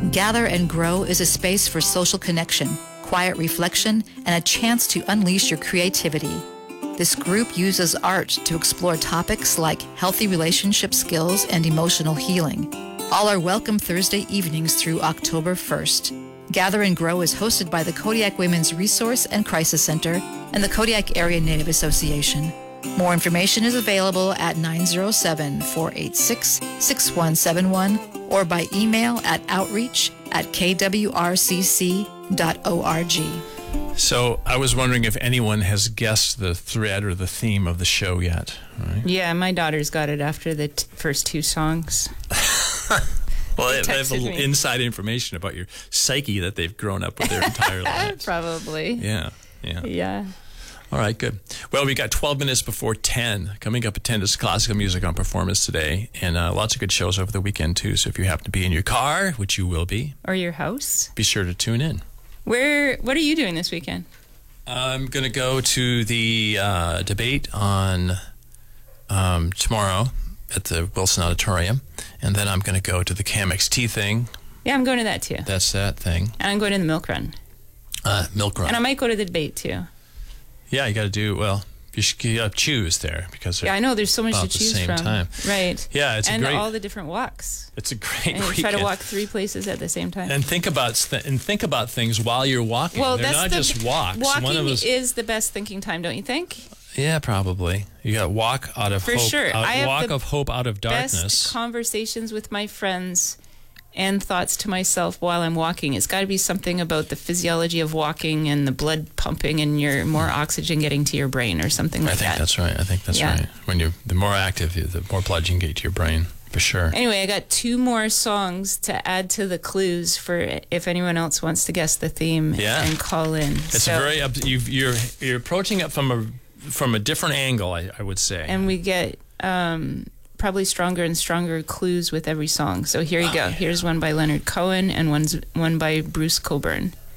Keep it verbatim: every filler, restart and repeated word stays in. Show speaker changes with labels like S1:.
S1: Gather and Grow is a space for social connection, quiet reflection, and a chance to unleash your creativity. This group uses art to explore topics like healthy relationship skills and emotional healing. All are welcome Thursday evenings through October first. Gather and Grow is hosted by the Kodiak Women's Resource and Crisis Center and the Kodiak Area Native Association. More information is available at nine zero seven, four eight six, six one seven one or by email at outreach at k w r c c dot org.
S2: So I was wondering if anyone has guessed the thread or the theme of the show yet. Right?
S3: Yeah, my daughter's got it after the t- first two songs.
S2: Well, they, they have a little
S3: me.
S2: inside information about your psyche that they've grown up with their entire lives.
S3: Probably.
S2: Yeah, yeah.
S3: Yeah.
S2: All right, good. Well, we got twelve minutes before ten. Coming up at ten is classical music on Performance today, and uh, lots of good shows over the weekend, too. So if you happen to be in your car, which you will be.
S3: Or your house.
S2: Be sure to tune in.
S3: Where? What are you doing this weekend?
S2: I'm going to go to the uh, debate on um, tomorrow at the Wilson Auditorium, and then I'm going to go to the C A M X T thing.
S3: Yeah, I'm going to that, too.
S2: That's that thing.
S3: And I'm going to the milk run.
S2: Uh, milk run.
S3: And I might go to the debate, too.
S2: Yeah, you got to do, well, you should you gotta choose there because
S3: yeah, I know there's so much to
S2: about the
S3: choose
S2: same
S3: from.
S2: time.
S3: Right.
S2: Yeah, it's
S3: and
S2: a great,
S3: all the different walks.
S2: It's a great
S3: and
S2: weekend.
S3: try to walk three places at the same time.
S2: And think about th- and think about things while you're walking.
S3: Well,
S2: They're
S3: that's
S2: not
S3: the,
S2: just walks.
S3: Walking
S2: One of us,
S3: is the best thinking time, don't you think?
S2: Yeah, probably. You got to walk out of
S3: For
S2: hope.
S3: sure.
S2: Out,
S3: I have
S2: walk
S3: the
S2: of hope out of darkness.
S3: Best conversations with my friends and thoughts to myself while I'm walking. It's got to be something about the physiology of walking and the blood pumping and your more oxygen getting to your brain or something like
S2: I think
S3: that.
S2: that's right. I think that's
S3: Yeah.
S2: right. When you're the more active, the more blood you can get to your brain, for sure.
S3: Anyway, I got two more songs to add to the clues for if anyone else wants to guess the theme
S2: Yeah.
S3: and call in.
S2: It's
S3: so,
S2: very up. You've, you're you're approaching it from a from a different angle, I, I would say.
S3: And we get um, probably stronger and stronger clues with every song. So here you
S2: Oh,
S3: go.
S2: yeah.
S3: Here's one by Leonard Cohen and one's one by Bruce Coburn.